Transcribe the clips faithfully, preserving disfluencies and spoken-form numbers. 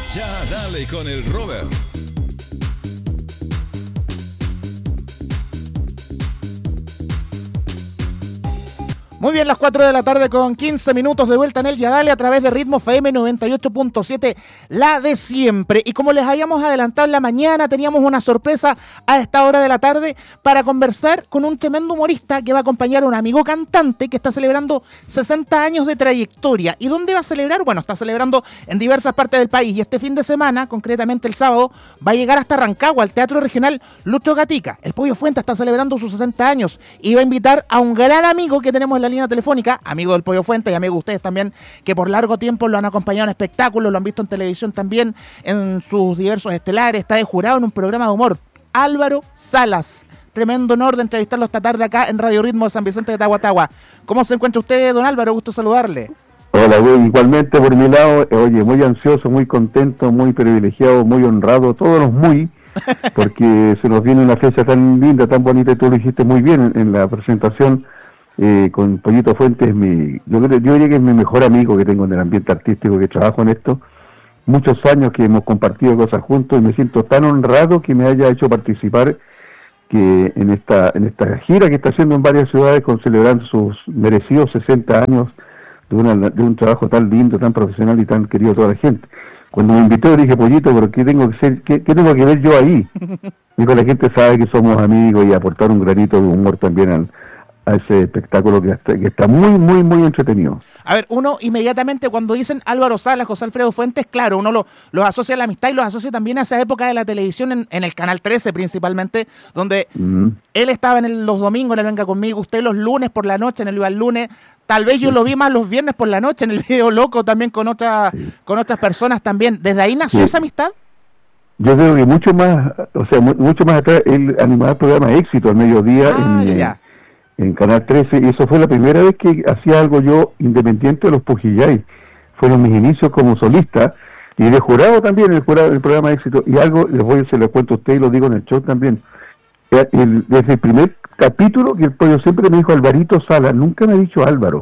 Ya dale con el Robert. Muy bien, las cuatro de la tarde con quince minutos de vuelta en el Ya Dale a través de Ritmo F M noventa y ocho punto siete, la de siempre. Y como les habíamos adelantado en la mañana, teníamos una sorpresa a esta hora de la tarde para conversar con un tremendo humorista que va a acompañar a un amigo cantante que está celebrando sesenta años de trayectoria. ¿Y dónde va a celebrar? Bueno, está celebrando en diversas partes del país y este fin de semana, concretamente el sábado, va a llegar hasta Rancagua, al Teatro Regional Lucho Gatica. El Pollo Fuente está celebrando sus sesenta años y va a invitar a un gran amigo que tenemos en la línea telefónica, amigo del Pollo Fuente y amigo de ustedes también, que por largo tiempo lo han acompañado en espectáculos, lo han visto en televisión también, en sus diversos estelares, está de jurado en un programa de humor. Álvaro Salas, tremendo honor de entrevistarlo esta tarde acá en Radio Ritmo de San Vicente de Tahuatahua. ¿Cómo se encuentra usted, don Álvaro? Gusto saludarle. Hola, güey, igualmente por mi lado, oye, muy ansioso, muy contento, muy privilegiado, muy honrado, todos los muy, porque se nos viene una fecha tan linda, tan bonita, y tú lo dijiste muy bien en, en la presentación. Eh, con Pollito Fuentes, mi, yo, yo diría que es mi mejor amigo que tengo en el ambiente artístico, que trabajo en esto, muchos años que hemos compartido cosas juntos y me siento tan honrado que me haya hecho participar que en esta en esta gira que está haciendo en varias ciudades con celebrando sus merecidos sesenta años de, una, de un trabajo tan lindo, tan profesional y tan querido a toda la gente. Cuando me invitó dije, Pollito, ¿pero qué tengo que ser, qué, qué tengo que ver yo ahí? Digo, la gente sabe que somos amigos y aportar un granito de humor también al a ese espectáculo que está, que está muy, muy, muy entretenido. A ver, uno inmediatamente cuando dicen Álvaro Salas, José Alfredo Fuentes, claro, uno lo, los asocia a la amistad y los asocia también a esa época de la televisión en, en el Canal trece principalmente, donde mm. él estaba en el, los domingos en el Venga Conmigo, usted los lunes por la noche en el Viva el Lunes, tal vez yo sí. lo vi más los viernes por la noche en el Video Loco también con, otra, sí. con otras personas también. ¿Desde ahí nació sí. esa amistad? Yo creo que mucho más, o sea, mucho más atrás, él animaba el programa Éxito al mediodía ah, en, ya. en Canal trece, y eso fue la primera vez que hacía algo yo independiente de los Pujillay. Fueron mis inicios como solista, y de jurado también, el jurado del programa Éxito, y algo, les voy se lo cuento a usted y lo digo en el show también. El, desde el primer capítulo que el Pollo siempre me dijo Alvarito Sala, nunca me ha dicho Álvaro.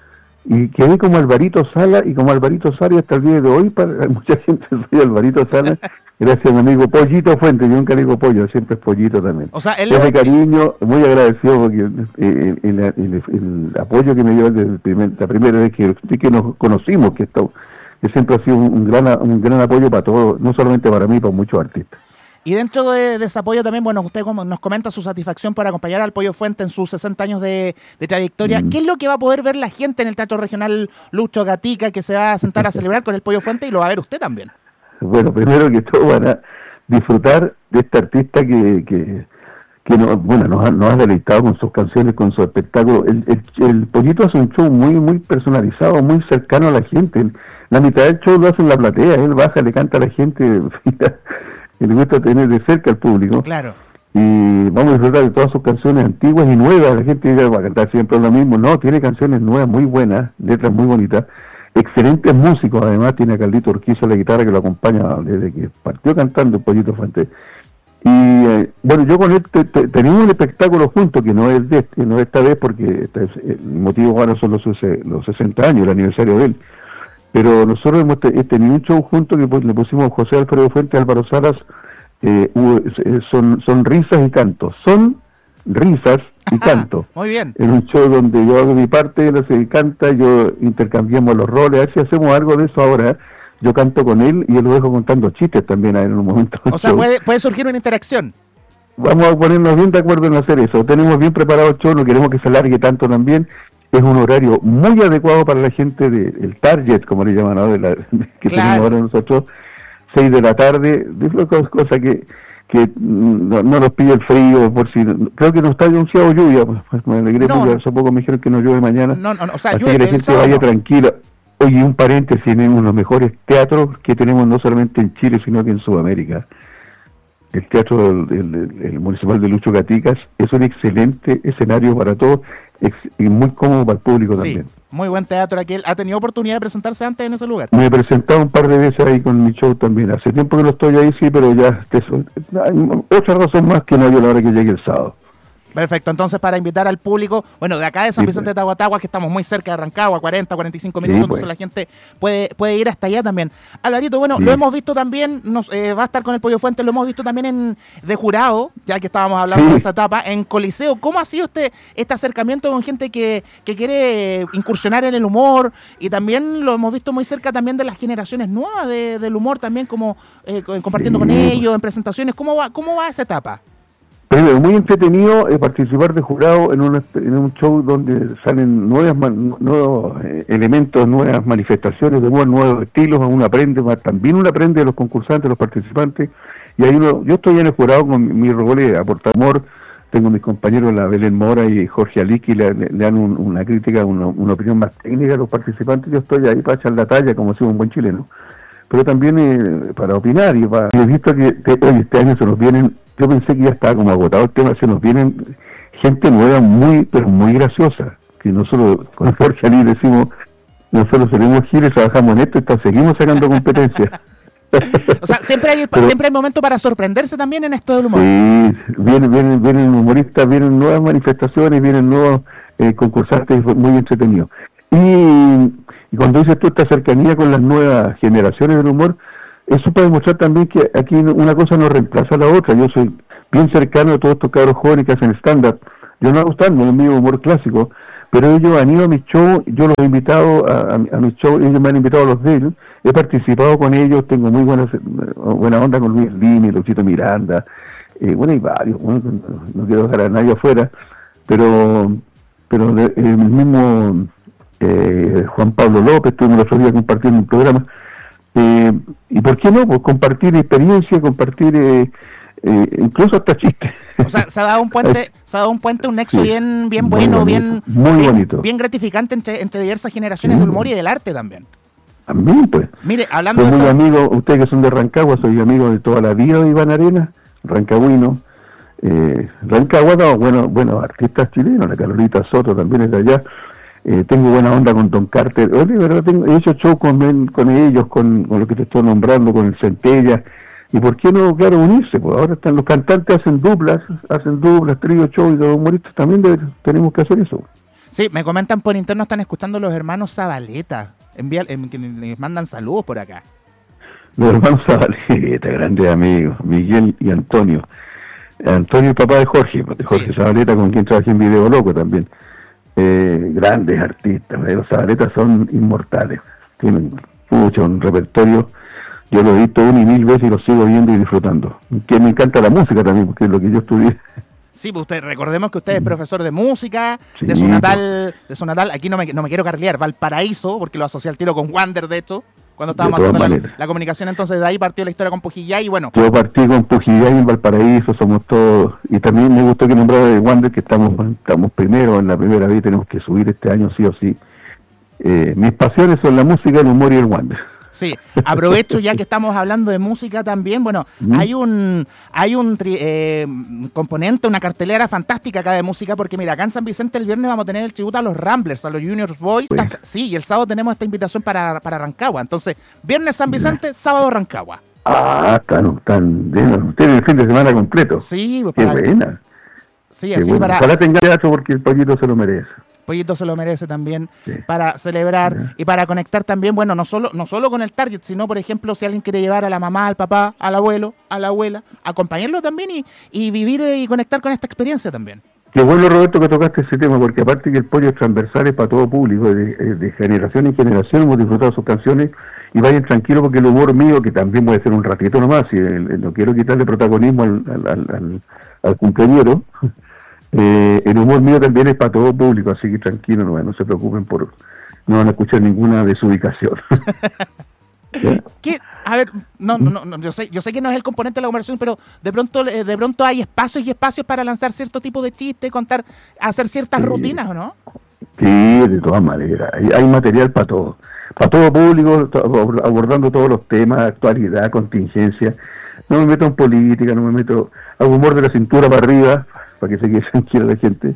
Y quedé como Alvarito Sala, y como Alvarito Sala hasta el día de hoy, para mucha gente soy Alvarito Sala, gracias a mi amigo Pollito Fuente, yo nunca digo Pollo, siempre es Pollito también. O sea, él de cariño, muy agradecido porque eh, el, el, el, el apoyo que me dio desde el primer, la primera vez que, que nos conocimos, que, esto, que siempre ha sido un, un, gran, un gran apoyo para todos, no solamente para mí, para muchos artistas. Y dentro de, de ese apoyo también, bueno, usted como nos comenta su satisfacción por acompañar al Pollo Fuente en sus sesenta años de, de trayectoria. Mm. ¿Qué es lo que va a poder ver la gente en el Teatro Regional Lucho Gatica, que se va a sentar a celebrar con el Pollo Fuente y lo va a ver usted también? Bueno, primero que todo van a disfrutar de este artista que, que, que no, bueno, nos ha, nos ha deleitado con sus canciones, con su espectáculo. El, el, el Pollito hace un show muy muy personalizado, muy cercano a la gente. La mitad del show lo hace en la platea, él baja, le canta a la gente, y le gusta tener de cerca al público. Claro. Y vamos a disfrutar de todas sus canciones antiguas y nuevas. La gente dice, va a cantar siempre lo mismo. No, tiene canciones nuevas, muy buenas, letras muy bonitas. Excelentes músicos, además tiene a Carlito Urquiza la guitarra que lo acompaña desde que partió cantando el Pollito Fuente. Y eh, bueno, yo con él te, te, tenemos un espectáculo juntos que no es de este, no esta vez porque este es, el motivo ahora son los, los sesenta años, el aniversario de él. Pero nosotros hemos te, tenido un show juntos que pues, le pusimos José Alfredo Fuentes, Álvaro Salas, eh, uh, son, son risas y cantos. Son risas y canto. Muy bien. En un show donde yo hago mi parte, él hace canta, yo intercambiamos los roles, a ver si hacemos algo de eso ahora. Yo canto con él y él lo dejo contando chistes también en un momento. O sea, puede, puede surgir una interacción. Vamos a ponernos bien de acuerdo en hacer eso. Tenemos bien preparado el show, no queremos que se alargue tanto también. Es un horario muy adecuado para la gente del target, como le llaman ahora, de la, que claro. tenemos ahora nosotros, seis de la tarde, cosa que que no, no nos pide el frío, por si creo que no está anunciado lluvia, pues me alegré no, porque hace poco me dijeron que no llueve mañana, no, no, o sea, así llueve, que la gente vaya no. tranquila. Oye, un paréntesis, tenemos los mejores teatros que tenemos no solamente en Chile, sino que en Sudamérica. El teatro del, del, del municipal de Lucho Gaticas es un excelente escenario para todos ex, y muy cómodo para el público sí. también. Muy buen teatro aquí. ¿Ha tenido oportunidad de presentarse antes en ese lugar? Me he presentado un par de veces ahí con mi show también. Hace tiempo que no estoy ahí, sí, pero ya eso, hay otra razón más que no yo a la hora que llegue el sábado. Perfecto, entonces para invitar al público, bueno, de acá de San Sí, Vicente pues. de Tahuatahua, que estamos muy cerca de Rancagua, cuarenta, cuarenta y cinco minutos, Sí, entonces pues. la gente puede, puede ir hasta allá también. Alvarito, bueno, Sí. lo hemos visto también, nos, eh, va a estar con el Pollo Fuente, lo hemos visto también en de jurado, ya que estábamos hablando Sí. de esa etapa, en Coliseo. ¿Cómo ha sido este, este acercamiento con gente que, que quiere incursionar en el humor? Y también lo hemos visto muy cerca también de las generaciones nuevas de, del humor, también como eh, compartiendo Sí. con ellos en presentaciones. ¿Cómo va, cómo va esa etapa? Primero, muy entretenido eh, participar de jurado en, una, en un show donde salen nuevas man- nuevos eh, elementos, nuevas manifestaciones de humor, nuevos estilos. Uno aprende, más, también uno aprende de los concursantes, de los participantes. Y ahí uno, yo estoy en el jurado con mi, mi rol de aportar humor. Tengo mis compañeros, la Belén Mora y Jorge Alí, que le, le dan un- una crítica, una, una opinión más técnica a los participantes. Yo estoy ahí para echar la talla, como si un buen chileno. Pero también eh, para opinar. Y, para, y he visto que te- oye, este año se nos vienen, yo pensé que ya estaba como agotado el tema, se nos vienen gente nueva muy, pero muy graciosa. Que nosotros, con Jorge Alí decimos, nosotros seremos giles, trabajamos en esto y hasta seguimos sacando competencia. O sea, siempre hay, Pero- siempre hay momento para sorprenderse también en esto del humor. Sí, vienen, vienen, vienen humoristas, vienen nuevas manifestaciones, vienen nuevos eh, concursantes muy entretenidos. Y, y cuando dices tú esta cercanía con las nuevas generaciones del humor, eso puede demostrar también que aquí una cosa no reemplaza a la otra. Yo soy bien cercano a todos estos cabros jóvenes que hacen stand-up. Yo no hago stand-up, es mi humor clásico, pero ellos han ido a mis shows, yo los he invitado a, a, a mis shows, ellos me han invitado a los de ellos, he participado con ellos, tengo muy buena, buena onda con Luis Lini, Luchito Miranda, eh, bueno, hay varios, bueno, no, no quiero dejar a nadie afuera, pero pero de, el mismo eh, Juan Pablo López, estuvimos el otro día compartiendo un programa, eh, y por qué no, pues compartir experiencia, compartir eh, eh, incluso hasta chistes. O sea, se ha dado un puente, se ha dado un puente, un nexo Sí, bien, bien muy bueno, bonito, bien, muy bien, bonito. bien gratificante entre, entre diversas generaciones Sí. del humor y del arte también. También, pues. Mire, hablando Soy de muy eso, amigo, ustedes que son de Rancagua, soy amigo de toda la vida de Iván Arena, rancagüino. Eh, Rancagua, no, bueno, bueno, artistas chilenos, la Carolita Soto también es de allá. Eh, tengo buena onda con Don Carter. Oye, de verdad, tengo, he hecho show con, con ellos, con, con lo que te estoy nombrando, con el Centella. ¿Y por qué no, claro, unirse? Pues ahora están los cantantes, hacen duplas, hacen duplas, trío, show, y los humoristas también debe- tenemos que hacer eso. sí, me comentan por interno, están escuchando los hermanos Zabaleta, envía, em, que les mandan saludos por acá. Los hermanos Zabaleta, grandes amigos, Miguel y Antonio. Antonio, el papá de Jorge, de Jorge Sí. Zabaleta, con quien trabajé en Video Loco también. Eh, grandes artistas, ¿eh? Los Zabaletas son inmortales. Tienen mucho, un repertorio. Yo lo he visto una y mil veces y lo sigo viendo y disfrutando. Que me encanta la música también, porque es lo que yo estudié. Sí, pues usted, recordemos que usted es profesor de música, Sí, de su natal, de su natal, aquí no me, no me quiero carlear, Valparaíso, porque lo asocié al tiro con Wander, de hecho, cuando estábamos todas haciendo la, maneras. la comunicación, entonces de ahí partió la historia con Pujillay, y bueno, Yo partí con Pujillay en Valparaíso, somos todos. Y también me gustó que nombrara de Wander, que estamos estamos primero, en la primera vez tenemos que subir este año sí o sí. Eh, mis pasiones son la música, el humor y el Wander. sí, aprovecho ya que estamos hablando de música también, bueno, Mm. hay un hay un tri- eh, componente, una cartelera fantástica acá de música, porque mira, acá en San Vicente el viernes vamos a tener el tributo a los Ramblers, a los Juniors Boys, Bueno. hasta- sí, y el sábado tenemos esta invitación para, para Rancagua, entonces, viernes San Vicente, sábado Rancagua. Ah, están, están, bien, tienen el fin de semana completo. Sí, pues Qué para, buena. sí, Qué así buena. para Ojalá tenga teatro porque el pollito se lo merece. Pollito se lo merece también, Sí. para celebrar Ya. y para conectar también, bueno, no solo no solo con el target, sino, por ejemplo, si alguien quiere llevar a la mamá, al papá, al abuelo, a la abuela, acompañarlo también y, y vivir eh, y conectar con esta experiencia también. Qué bueno, Roberto, que tocaste ese tema, porque aparte que el pollo es transversal, es para todo público, de, de generación en generación hemos disfrutado sus canciones, y vayan tranquilos porque el humor mío, que también puede ser un ratito nomás, y el- el- no quiero quitarle protagonismo al, al, al, al, al cumpleañero, eh, el humor mío también es para todo público, así que tranquilo, no, no se preocupen por, no van a escuchar ninguna desubicación. ¿Ya? ¿Qué? A ver, no, no, no, yo sé, yo sé que no es el componente de la conversación, pero de pronto, eh, de pronto hay espacios y espacios para lanzar cierto tipo de chistes, contar, hacer ciertas Sí. rutinas, ¿o no? Sí, de todas maneras, hay, hay material para todo, para todo público, to- abordando todos los temas, actualidad, contingencia. No me meto en política, no me meto, hago humor de la cintura para arriba, para que se quede tranquila la gente,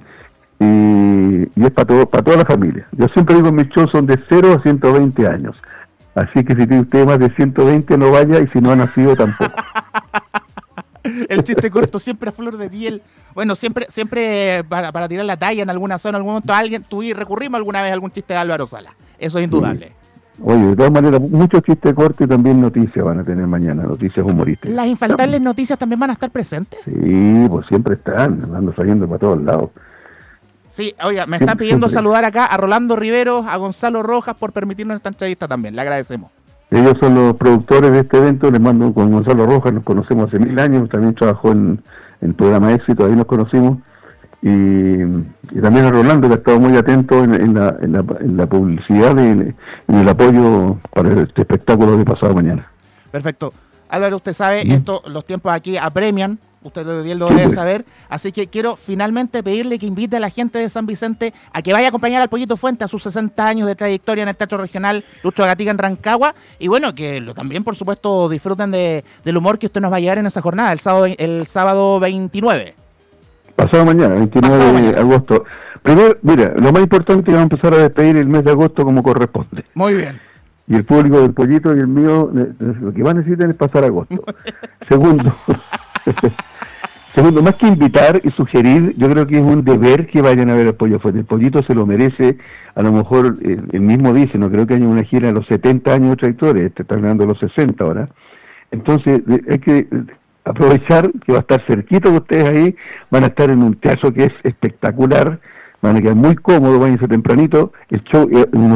y, y es para todo, para toda la familia. Yo siempre digo, mis shows son de cero a ciento veinte años, así que si tiene usted más de ciento veinte no vaya, y si no ha nacido tampoco. El chiste corto siempre a flor de piel. Bueno, siempre siempre para, para tirar la talla en alguna zona, en algún momento alguien, tú y recurrimos alguna vez a algún chiste de Álvaro Sala. Eso es indudable. Sí. Oye, de todas maneras, muchos chistes cortos y también noticias van a tener mañana, noticias humorísticas. ¿Las infaltables noticias también van a estar presentes? Sí, pues siempre están, andando saliendo para todos lados. Sí, oiga, me están pidiendo siempre. saludar acá a Rolando Riveros, a Gonzalo Rojas por permitirnos esta entrevista también. Le agradecemos. Ellos son los productores de este evento, les mando con Gonzalo Rojas, nos conocemos hace mil años, también trabajó en el programa Éxito, ahí nos conocimos. Y, y también a Rolando, que ha estado muy atento en, en, la, en, la, en la publicidad y en, en el apoyo para este espectáculo de pasado mañana. Perfecto. Álvaro, usted sabe, ¿Mm? esto, los tiempos aquí apremian, usted bien lo debe saber, así que quiero finalmente pedirle que invite a la gente de San Vicente a que vaya a acompañar al Pollito Fuente a sus sesenta años de trayectoria en el Teatro Regional Lucho Gatica en Rancagua, y bueno, que lo, también por supuesto disfruten de, del humor que usted nos va a llevar en esa jornada, el sábado, el sábado veintinueve. Pasado mañana, veintinueve Pasado de mañana. agosto. Primero, mira, lo más importante es que vamos a empezar a despedir el mes de agosto como corresponde. Muy bien. Y el público del Pollito y el mío, eh, lo que van a necesitar es pasar agosto. Segundo, segundo, más que invitar y sugerir, yo creo que es un deber que vayan a ver el Pollo Fuerte. El Pollito se lo merece, a lo mejor eh, él mismo dice, no creo que haya una gira a los setenta años de trayectoria, este está ganando los sesenta ahora. Entonces, eh, hay que aprovechar que va a estar cerquita de ustedes ahí, van a estar en un teatro que es espectacular, van a quedar muy cómodos, váyanse tempranito, el show, eh,